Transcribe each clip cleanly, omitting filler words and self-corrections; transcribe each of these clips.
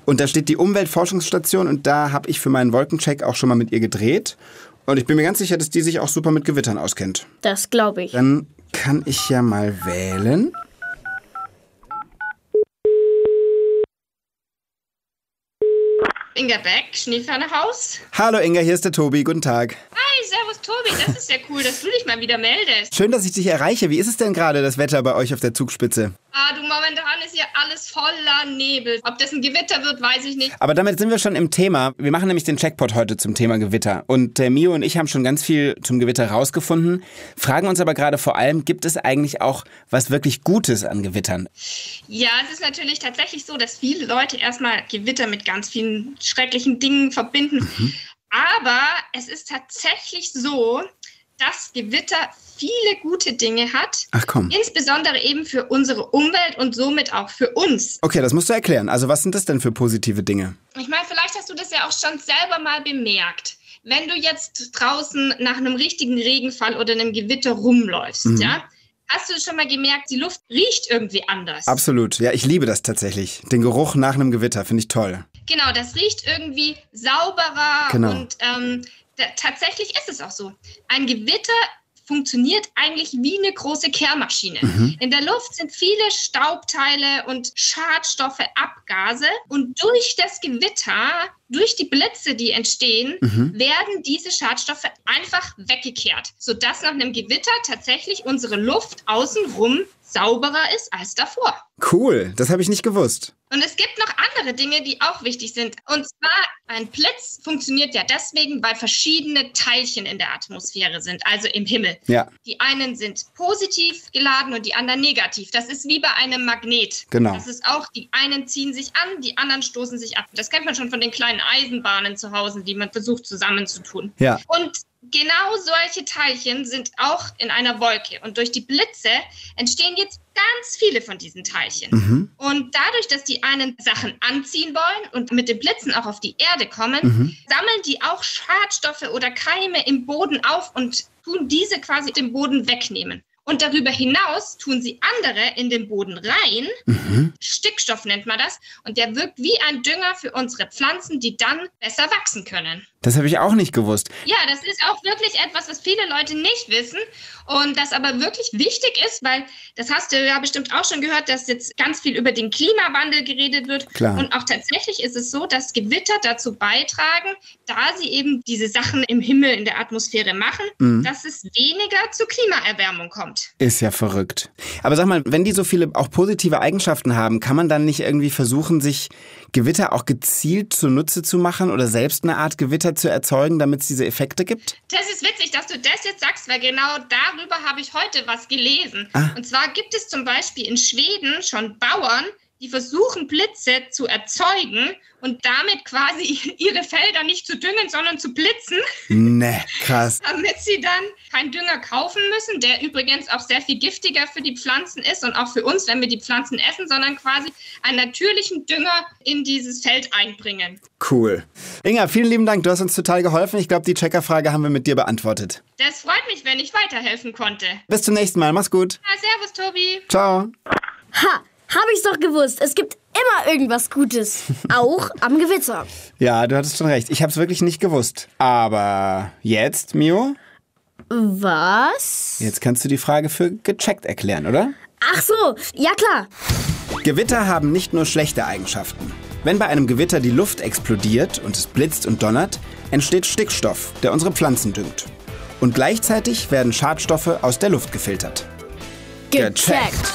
Und da steht die Umweltforschungsstation und da habe ich für meinen Wolkencheck auch schon mal mit ihr gedreht. Und ich bin mir ganz sicher, dass die sich auch super mit Gewittern auskennt. Das glaube ich. Dann kann ich ja mal wählen. Inga Beck, Schneefernerhaus. Hallo Inga, hier ist der Tobi. Guten Tag. Hi, servus Tobi, das ist ja cool, dass du dich mal wieder meldest. Schön, dass ich dich erreiche. Wie ist es denn gerade, das Wetter bei euch auf der Zugspitze? Du, momentan ist ja alles voller Nebel. Ob das ein Gewitter wird, weiß ich nicht. Aber damit sind wir schon im Thema. Wir machen nämlich den Checkpot heute zum Thema Gewitter. Und Mio und ich haben schon ganz viel zum Gewitter rausgefunden, fragen uns aber gerade vor allem, gibt es eigentlich auch was wirklich Gutes an Gewittern? Ja, es ist natürlich tatsächlich so, dass viele Leute erstmal Gewitter mit ganz vielen schrecklichen Dingen verbinden. Aber es ist tatsächlich so, dass Gewitter viele gute Dinge hat. Ach komm. Insbesondere eben für unsere Umwelt und somit auch für uns. Okay, das musst du erklären. Also was sind das denn für positive Dinge? Ich meine, vielleicht hast du das ja auch schon selber mal bemerkt. Wenn du jetzt draußen nach einem richtigen Regenfall oder einem Gewitter rumläufst, ja, hast du schon mal gemerkt, die Luft riecht irgendwie anders. Absolut. Ja, ich liebe das tatsächlich. Den Geruch nach einem Gewitter finde ich toll. Genau, das riecht irgendwie sauberer. Genau. Und tatsächlich ist es auch so. Ein Gewitter funktioniert eigentlich wie eine große Kehrmaschine. In der Luft sind viele Staubteile und Schadstoffe, Abgase. Und durch das Gewitter, durch die Blitze, die entstehen, werden diese Schadstoffe einfach weggekehrt, sodass nach einem Gewitter tatsächlich unsere Luft außenrum sauberer ist als davor. Cool, das habe ich nicht gewusst. Und es gibt noch andere Dinge, die auch wichtig sind. Und zwar, ein Blitz funktioniert ja deswegen, weil verschiedene Teilchen in der Atmosphäre sind, also im Himmel. Ja. Die einen sind positiv geladen und die anderen negativ. Das ist wie bei einem Magnet. Genau. Das ist auch, die einen ziehen sich an, die anderen stoßen sich ab. Das kennt man schon von den kleinen Eisenbahnen zu Hause, die man versucht zusammenzutun. Ja. Und genau solche Teilchen sind auch in einer Wolke. Und durch die Blitze entstehen jetzt ganz viele von diesen Teilchen. Und dadurch, dass die einen Sachen anziehen wollen und mit den Blitzen auch auf die Erde kommen, sammeln die auch Schadstoffe oder Keime im Boden auf und tun diese quasi den Boden wegnehmen. Und darüber hinaus tun sie andere in den Boden rein. Stickstoff nennt man das. Und der wirkt wie ein Dünger für unsere Pflanzen, die dann besser wachsen können. Das habe ich auch nicht gewusst. Ja, das ist auch wirklich etwas, was viele Leute nicht wissen und das aber wirklich wichtig ist, weil das hast du ja bestimmt auch schon gehört, dass jetzt ganz viel über den Klimawandel geredet wird. Klar. Und auch tatsächlich ist es so, dass Gewitter dazu beitragen, da sie eben diese Sachen im Himmel, in der Atmosphäre machen, dass es weniger zur Klimaerwärmung kommt. Ist ja verrückt. Aber sag mal, wenn die so viele auch positive Eigenschaften haben, kann man dann nicht irgendwie versuchen, sich Gewitter auch gezielt zunutze zu machen oder selbst eine Art Gewitter zu erzeugen, damit es diese Effekte gibt? Das ist witzig, dass du das jetzt sagst, weil genau darüber habe ich heute was gelesen. Und zwar gibt es zum Beispiel in Schweden schon Bauern, die versuchen, Blitze zu erzeugen und damit quasi ihre Felder nicht zu düngen, sondern zu blitzen. Ne, krass. Damit sie dann keinen Dünger kaufen müssen, der übrigens auch sehr viel giftiger für die Pflanzen ist und auch für uns, wenn wir die Pflanzen essen, sondern quasi einen natürlichen Dünger in dieses Feld einbringen. Cool. Inga, vielen lieben Dank. Du hast uns total geholfen. Ich glaube, die Checkerfrage haben wir mit dir beantwortet. Das freut mich, wenn ich weiterhelfen konnte. Bis zum nächsten Mal. Mach's gut. Ja, servus, Tobi. Ciao. Ha, habe ich's doch gewusst. Es gibt immer irgendwas Gutes. Auch am Gewitter. Ja, du hattest schon recht. Ich habe es wirklich nicht gewusst. Aber jetzt, Mio? Was? Jetzt kannst du die Frage für gecheckt erklären, oder? Ach so, ja klar. Gewitter haben nicht nur schlechte Eigenschaften. Wenn bei einem Gewitter die Luft explodiert und es blitzt und donnert, entsteht Stickstoff, der unsere Pflanzen düngt. Und gleichzeitig werden Schadstoffe aus der Luft gefiltert. Gecheckt.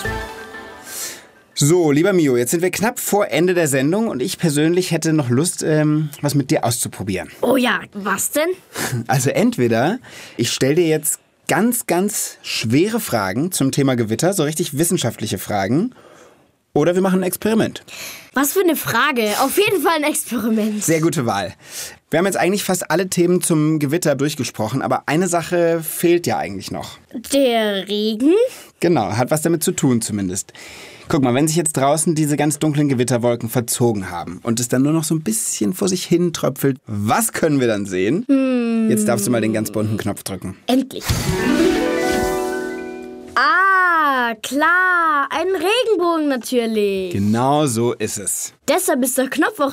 So, lieber Mio, jetzt sind wir knapp vor Ende der Sendung und ich persönlich hätte noch Lust, was mit dir auszuprobieren. Oh ja, was denn? Also entweder ich stelle dir jetzt ganz, ganz schwere Fragen zum Thema Gewitter, so richtig wissenschaftliche Fragen, oder wir machen ein Experiment. Was für eine Frage. Auf jeden Fall ein Experiment. Sehr gute Wahl. Wir haben jetzt eigentlich fast alle Themen zum Gewitter durchgesprochen, aber eine Sache fehlt ja eigentlich noch. Der Regen? Genau, hat was damit zu tun zumindest. Guck mal, wenn sich jetzt draußen diese ganz dunklen Gewitterwolken verzogen haben und es dann nur noch so ein bisschen vor sich hin tröpfelt, was können wir dann sehen? Jetzt darfst du mal den ganz bunten Knopf drücken. Endlich. Ah, klar. Ein Regenbogen natürlich. Genau so ist es. Deshalb ist der Knopf auch